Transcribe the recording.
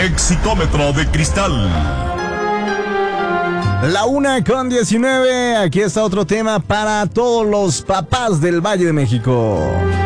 Exitómetro de cristal. La 1:19, aquí está otro tema para todos los papás del Valle de México.